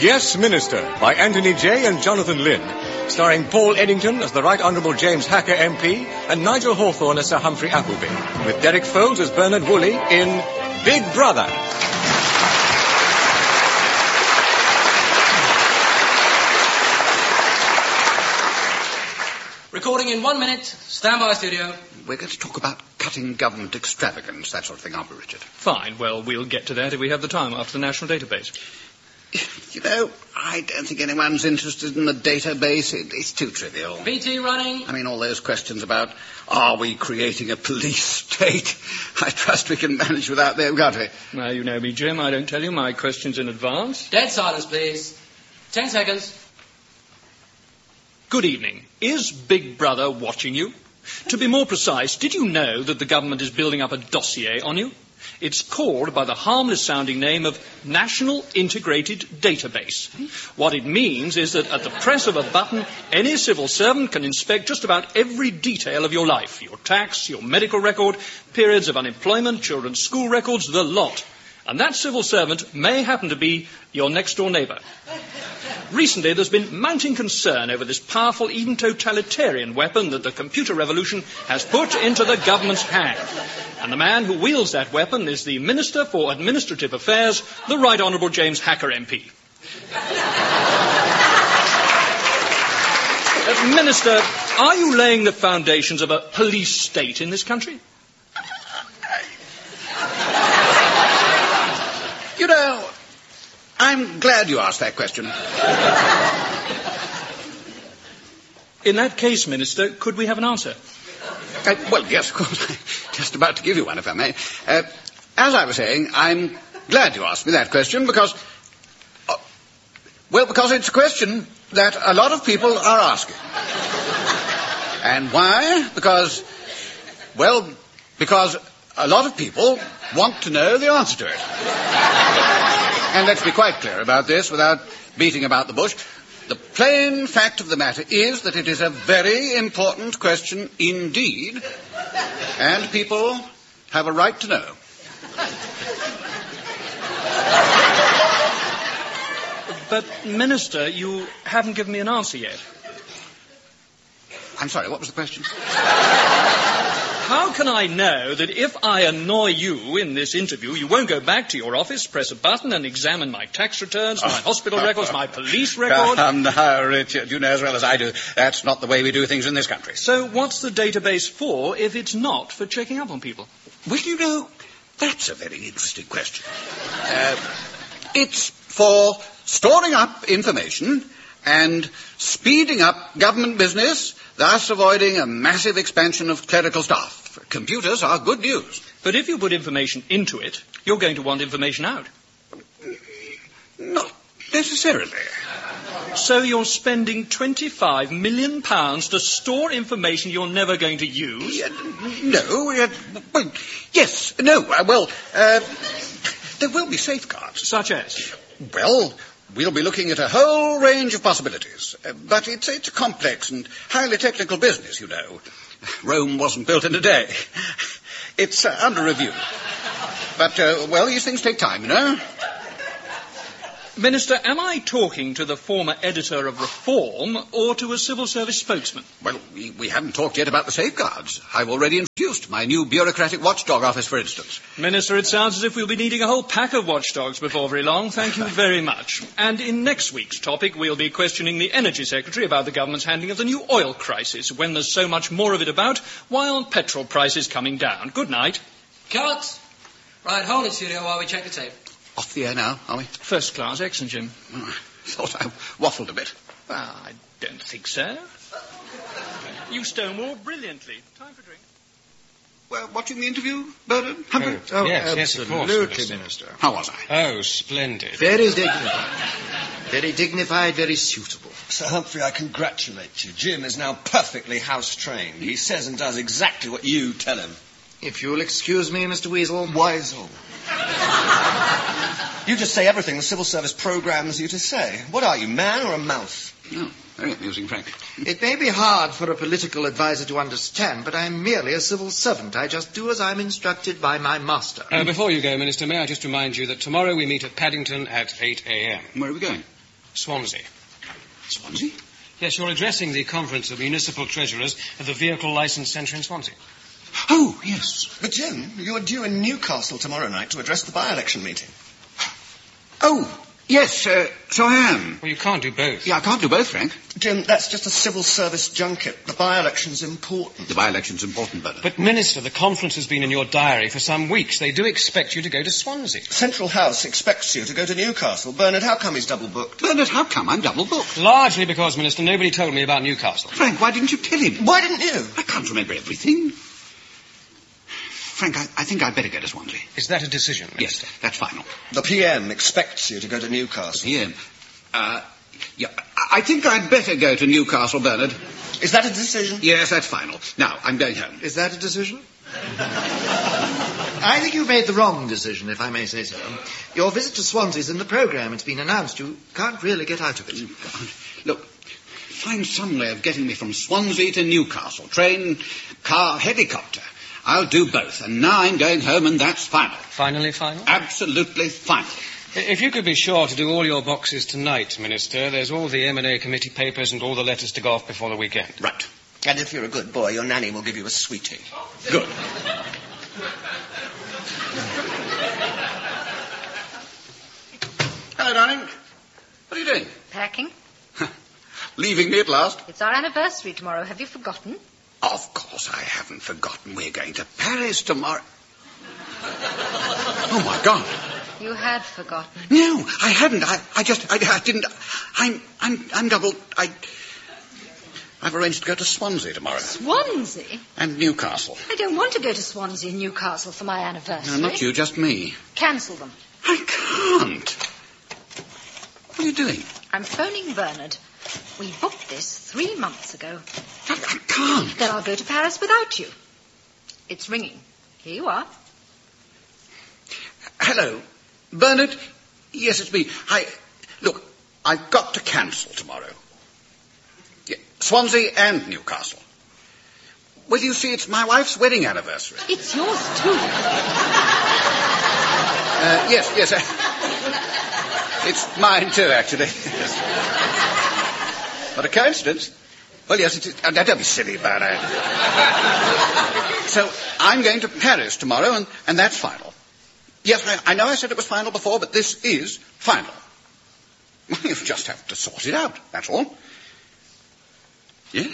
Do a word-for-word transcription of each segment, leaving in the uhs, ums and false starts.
Yes, Minister, by Anthony Jay and Jonathan Lynn, starring Paul Eddington as the Right Honourable James Hacker M P and Nigel Hawthorne as Sir Humphrey Appleby, with Derek Foles as Bernard Woolley in Big Brother. Recording in one minute. Stand by, studio. We're going to talk about cutting government extravagance, that sort of thing, aren't we, Richard? Fine. Well, we'll get to that if we have the time after the national database. You know, I don't think anyone's interested in the database. It, it's too trivial. B T running. I mean, all those questions about, are we creating a police state? I trust we can manage without them, can't we? Now, you know me, Jim. I don't tell you my questions in advance. Dead silence, please. Ten seconds. Good evening. Is Big Brother watching you? To be more precise, did you know that the government is building up a dossier on you? It's called by the harmless-sounding name of National Integrated Database. What it means is that at the press of a button, any civil servant can inspect just about every detail of your life. Your tax, your medical record, periods of unemployment, children's school records, the lot. And that civil servant may happen to be your next-door neighbour. Recently, there's been mounting concern over this powerful, even totalitarian weapon that the computer revolution has put into the government's hand. And the man who wields that weapon is the Minister for Administrative Affairs, the Right Honourable James Hacker M P. uh, Minister, are you laying the foundations of a police state in this country? You know, I'm glad you asked that question. In that case, Minister, could we have an answer? Uh, well, yes, of course. I'm just about to give you one, if I may. Uh, as I was saying, I'm glad you asked me that question because... Uh, well, because it's a question that a lot of people are asking. And why? Because... Well, because a lot of people want to know the answer to it. And let's be quite clear about this without beating about the bush. The plain fact of the matter is that it is a very important question indeed, and people have a right to know. But, Minister, you haven't given me an answer yet. I'm sorry, what was the question? How can I know that if I annoy you in this interview, you won't go back to your office, press a button and examine my tax returns, my hospital records, my police record? Come now, Richard, you know as well as I do, that's not the way we do things in this country. So what's the database for if it's not for checking up on people? Well, you know, that's a very interesting question. Uh, it's for storing up information and speeding up government business, thus avoiding a massive expansion of clerical staff. Computers are good news. But if you put information into it, you're going to want information out. Not necessarily. So you're spending twenty-five million pounds to store information you're never going to use? Yeah, no, uh, well, yes, no, uh, well, uh, there will be safeguards. Such as? Well... We'll be looking at a whole range of possibilities. Uh, but it's, it's a complex and highly technical business, you know. Rome wasn't built in a day. It's uh, under review. But, uh, well, these things take time, you know. Minister, am I talking to the former editor of Reform or to a civil service spokesman? Well, we, we haven't talked yet about the safeguards. I've already introduced my new bureaucratic watchdog office, for instance. Minister, it sounds as if we'll be needing a whole pack of watchdogs before very long. Thank you very much. And in next week's topic, we'll be questioning the Energy Secretary about the government's handling of the new oil crisis, when there's so much more of it about, while petrol prices coming down. Good night. Cut. Right, hold it, studio, while we check the tape. Off the air now, are we? First class, excellent, Jim. Oh, I thought I waffled a bit. Well, I don't think so. You stonewall brilliantly. Time for drink. Well, watching the interview, Bernard? Oh, oh, yes, yes, of course, Absolutely, Minister. Minister. How was I? Oh, splendid. Very dignified. Very dignified, very suitable. Sir Humphrey, I congratulate you. Jim is now perfectly house-trained. He says and does exactly what you tell him. If you'll excuse me, Mister Weasel. Weasel. You just say everything the civil service programs you to say. What are you, man or a mouse? Oh, very amusing, Frank. It may be hard for a political advisor to understand, but I'm merely a civil servant. I just do as I'm instructed by my master. Uh, before you go, Minister, may I just remind you that tomorrow we meet at Paddington at eight a.m. Where are we going? Swansea. Swansea? Yes, you're addressing the Conference of Municipal Treasurers at the Vehicle Licence Centre in Swansea. Oh, yes. But, Jim, you're due in Newcastle tomorrow night to address the by-election meeting. Oh, yes, uh, so I am. Well, you can't do both. Yeah, I can't do both, Frank. Jim, that's just a civil service junket. The by-election's important. The by-election's important, Bernard. But, Minister, the conference has been in your diary for some weeks. They do expect you to go to Swansea. Central House expects you to go to Newcastle. Bernard, how come he's double-booked? Bernard, how come I'm double-booked? Largely because, Minister, nobody told me about Newcastle. Frank, why didn't you tell him? Why didn't you? I can't remember everything. Frank, I, I think I'd better go to Swansea. Is that a decision, Minister? Yes, that's final. The P M expects you to go to Newcastle. P M? Uh, yeah, I, I think I'd better go to Newcastle, Bernard. Is that a decision? Yes, that's final. Now, I'm going home. Is that a decision? I think you've made the wrong decision, if I may say so. Your visit to Swansea's in the programme. It's been announced. You can't really get out of it. Look, find some way of getting me from Swansea to Newcastle. Train, car, helicopter. I'll do both. And now I'm going home, and that's final. Finally final? Absolutely final. If you could be sure to do all your boxes tonight, Minister, there's all the M and A committee papers and all the letters to go off before the weekend. Right. And if you're a good boy, your nanny will give you a sweetie. Good. Hello, darling. What are you doing? Packing. Leaving me at last? It's our anniversary tomorrow. Have you forgotten? Of course I haven't forgotten. We're going to Paris tomorrow. Oh, my God. You had forgotten. No, I hadn't. I, I just, I, I didn't. I'm, I'm, I'm double. I, I've arranged to go to Swansea tomorrow. Swansea? And Newcastle. I don't want to go to Swansea and Newcastle for my anniversary. No, not you, just me. Cancel them. I can't. What are you doing? I'm phoning Bernard. We booked this three months ago. I, I can't. Then I'll go to Paris without you. It's ringing. Here you are. Hello. Bernard? Yes, it's me. I... Look, I've got to cancel tomorrow. Yeah, Swansea and Newcastle. Well, you see, it's my wife's wedding anniversary. It's yours, too. Uh, yes, yes. Uh, it's mine, too, actually. What a coincidence. Well, yes, it is. Uh, don't be silly, Bernard. So, I'm going to Paris tomorrow, and, and that's final. Yes, I, I know I said it was final before, but this is final. Well, you just have to sort it out, that's all. Yeah?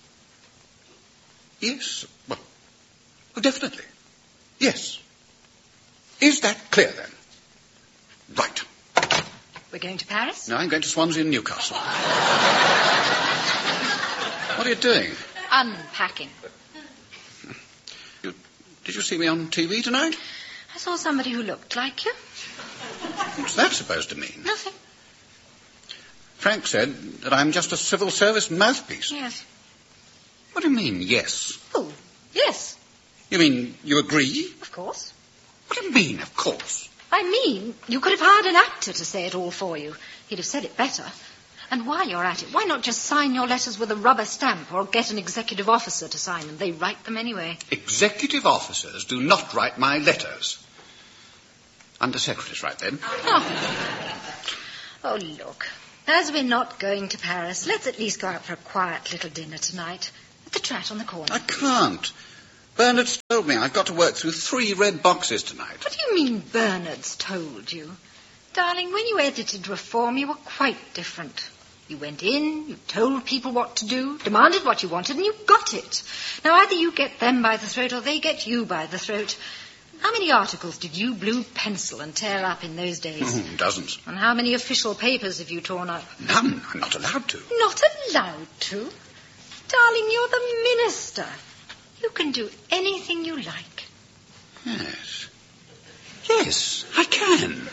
Yes. Well, well, definitely. Yes. Is that clear, then? Right. We're going to Paris? No, I'm going to Swansea and Newcastle. What are you doing? Unpacking. You, did you see me on T V tonight? I saw somebody who looked like you. What's that supposed to mean? Nothing. Frank said that I'm just a civil service mouthpiece. Yes. What do you mean, yes? Oh, yes. You mean you agree? Of course. What do you mean, of course? I mean, you could have hired an actor to say it all for you. He'd have said it better. And while you're at it, why not just sign your letters with a rubber stamp or get an executive officer to sign them? They write them anyway. Executive officers do not write my letters. Undersecretaries write them. Oh. Oh, look. As we're not going to Paris, let's at least go out for a quiet little dinner tonight. At the Trat on the corner. I can't. Bernard's told me I've got to work through three red boxes tonight. What do you mean Bernard's told you? Darling, when you edited Reform, you were quite different. You went in, you told people what to do, demanded what you wanted, and you got it. Now, either you get them by the throat or they get you by the throat. How many articles did you blue pencil and tear up in those days? Mm, dozens. And how many official papers have you torn up? None. I'm not allowed to. Not allowed to? Darling, you're the minister. You can do anything you like. Yes. Yes, I can.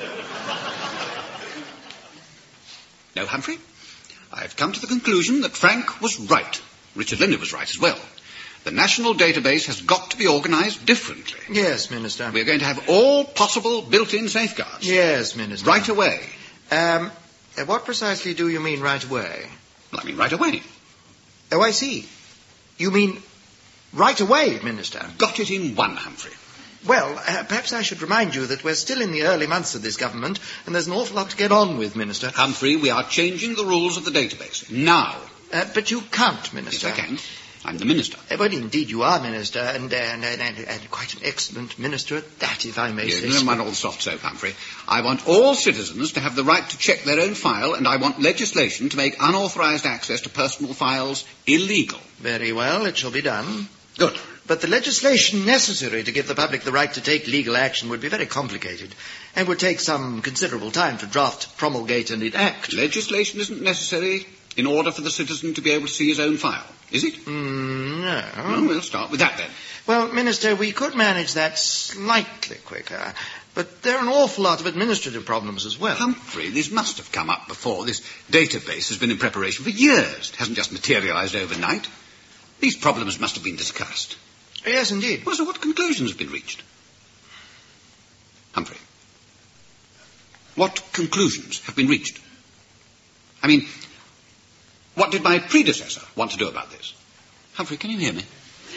No, Humphrey, I've come to the conclusion that Frank was right. Richard Linley was right as well. The national database has got to be organised differently. Yes, Minister. We're going to have all possible built-in safeguards. Yes, Minister. Right away. Um, uh, what precisely do you mean right away? Well, I mean right away. Oh, I see. You mean right away, Minister? Got it in one, Humphrey. Well, uh, perhaps I should remind you that we're still in the early months of this government, and there's an awful lot to get on with, Minister. Humphrey, we are changing the rules of the database. Now. Uh, but you can't, Minister. Yes, I can. I'm the Minister. Uh, well, indeed, you are Minister, and, uh, and, and, and, and quite an excellent Minister at that, if I may Yes, say never so. mind all the soft soap, Humphrey. I want all citizens to have the right to check their own file, and I want legislation to make unauthorised access to personal files illegal. Very well, it shall be done. Good. But the legislation necessary to give the public the right to take legal action would be very complicated and would take some considerable time to draft, promulgate, and enact. Legislation isn't necessary in order for the citizen to be able to see his own file, is it? Mm, no. Well, we'll start with that then. Well, Minister, we could manage that slightly quicker, but there are an awful lot of administrative problems as well. Humphrey, this must have come up before. This database has been in preparation for years. It hasn't just materialised overnight. These problems must have been discussed. Yes, indeed. Well, so what conclusions have been reached? Humphrey, what conclusions have been reached? I mean, what did my predecessor want to do about this? Humphrey, can you hear me?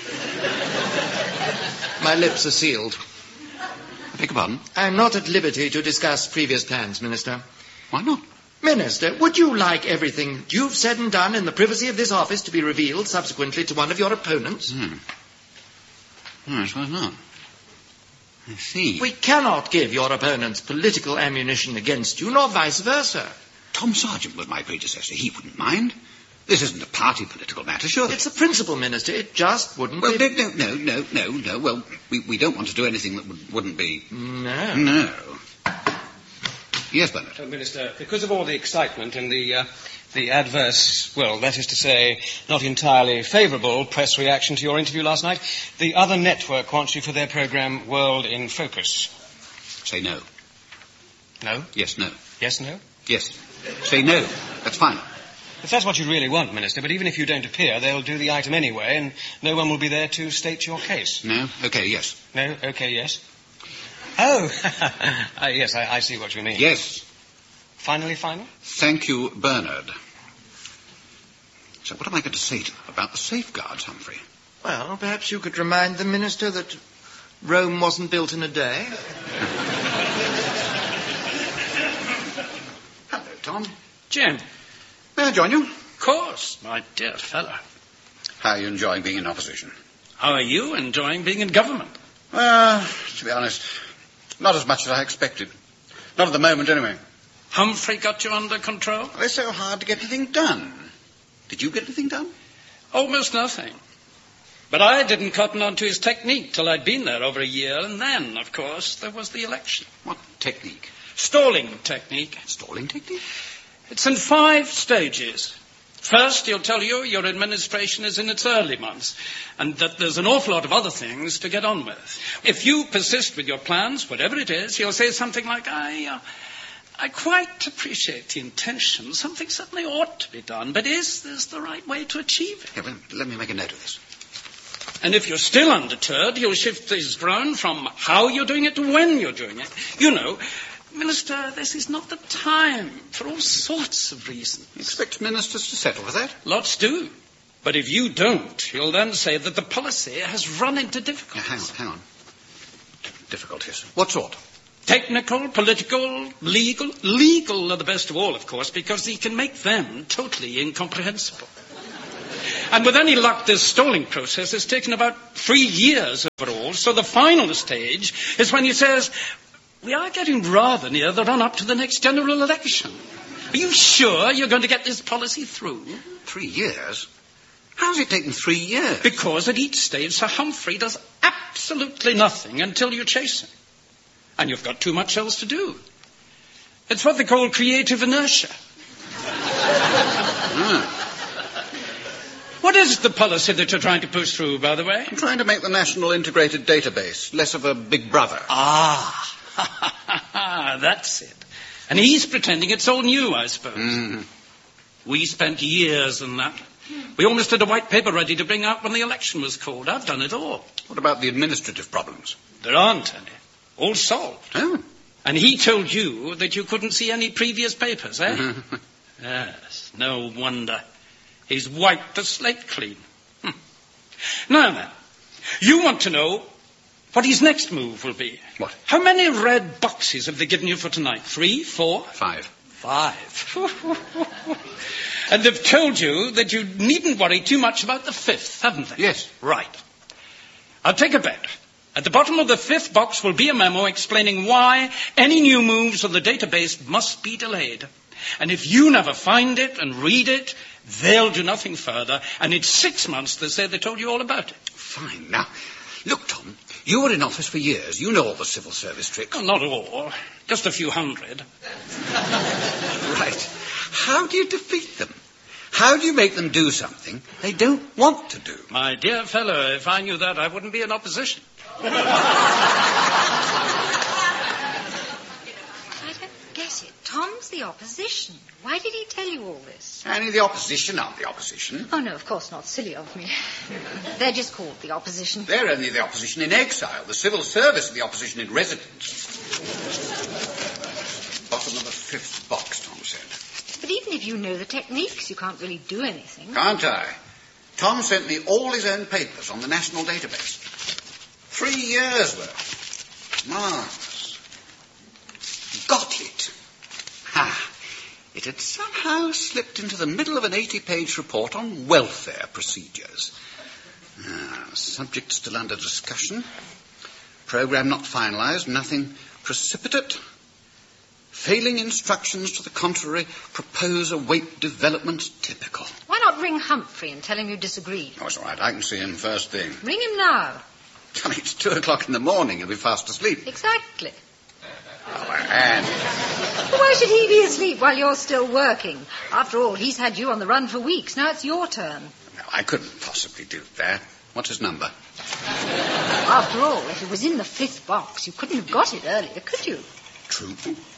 My lips are sealed. I beg your pardon? I'm not at liberty to discuss previous plans, Minister. Why not? Minister, would you like everything you've said and done in the privacy of this office to be revealed subsequently to one of your opponents? Hmm. Yes, why not? I see. We cannot give your opponents political ammunition against you, nor vice versa. Tom Sargent was my predecessor. He wouldn't mind. This isn't a party political matter, surely. It's a principle, Minister. It just wouldn't well, be... no, no, no, no, no. Well, we, we don't want to do anything that would, wouldn't be... No. No. Yes, Bernard. Oh, Minister, because of all the excitement and the, uh, the adverse, well, that is to say, not entirely favourable press reaction to your interview last night, the other network wants you for their programme World in Focus. Say no. No? Yes, no. Yes, no? Yes. Say no. That's fine. If that's what you really want, Minister, but even if you don't appear, they'll do the item anyway, and no one will be there to state your case. No? Okay, yes. No? Okay, yes. Oh, uh, yes, I, I see what you mean. Yes. Finally final? Thank you, Bernard. So what am I going to say to them about the safeguards, Humphrey? Well, perhaps you could remind the Minister that Rome wasn't built in a day. Hello, Tom. Jim. May I join you? Of course, my dear fellow. How are you enjoying being in opposition? How are you enjoying being in government? Well, to be honest, not as much as I expected. Not at the moment, anyway. Humphrey got you under control? Well, it's so hard to get anything done. Did you get anything done? Almost nothing. But I didn't cotton on to his technique till I'd been there over a year, and then, of course, there was the election. What technique? Stalling technique. Stalling technique? It's in five stages. First, he'll tell you your administration is in its early months, and that there's an awful lot of other things to get on with. If you persist with your plans, whatever it is, he'll say something like, I, uh, I quite appreciate the intention. Something certainly ought to be done, but is this the right way to achieve it? Here, let, let me make a note of this. And if you're still undeterred, he'll shift his ground from how you're doing it to when you're doing it. You know, Minister, this is not the time for all sorts of reasons. You expect ministers to settle for that? Lots do. But if you don't, he'll then say that the policy has run into difficulties. Now, hang on, hang on. Difficulties. What sort? Technical, political, legal. Legal are the best of all, of course, because he can make them totally incomprehensible. And with any luck, this stalling process has taken about three years overall, so the final stage is when he says, we are getting rather near the run-up to the next general election. Are you sure you're going to get this policy through? Three years? How's it taken three years? Because at each stage, Sir Humphrey does absolutely nothing until you chase him. And you've got too much else to do. It's what they call creative inertia. Ah. What is the policy that you're trying to push through, by the way? I'm trying to make the National Integrated Database less of a big brother. Ah, that's it. And he's pretending it's all new, I suppose. Mm. We spent years on that. We almost had a white paper ready to bring out when the election was called. I've done it all. What about the administrative problems? There aren't any. All solved. Oh. And he told you that you couldn't see any previous papers, eh? Yes, no wonder. He's wiped the slate clean. Hm. Now then, you want to know what his next move will be. What? How many red boxes have they given you for tonight? Three? Four? Five. Five. And they've told you that you needn't worry too much about the fifth, haven't they? Yes. Right. I'll take a bet. At the bottom of the fifth box will be a memo explaining why any new moves on the database must be delayed. And if you never find it and read it, they'll do nothing further. And in six months, they say they told you all about it. Fine. Now, look, Tom, you were in office for years. You know all the civil service tricks. Oh, not all. Just a few hundred. Right. How do you defeat them? How do you make them do something they don't want to do? My dear fellow, if I knew that, I wouldn't be in opposition. I don't get it. Tom's the opposition. Why did he tell you all this? Only the opposition aren't the opposition. Oh, no, of course not. Silly of me. They're just called the opposition. They're only the opposition in exile. The civil service are the opposition in residence. Bottom of the fifth box, Tom said. But even if you know the techniques, you can't really do anything. Can't I? Tom sent me all his own papers on the national database. Three years' worth. Marvellous. Got it. Ha! It had somehow slipped into the middle of an eighty-page report on welfare procedures. Ah, subject still under discussion. Program not finalised. Nothing precipitate. Failing instructions to the contrary, propose await development. Typical. Why not ring Humphrey and tell him you disagree? Oh, it's all right. I can see him first thing. Ring him now. I mean, it's two o'clock in the morning. He'll be fast asleep. Exactly. Oh, Anne. Well, why should he be asleep while you're still working? After all, he's had you on the run for weeks. Now it's your turn. No, I couldn't possibly do that. What's his number? After all, if it was in the fifth box, you couldn't have got it earlier, could you? True.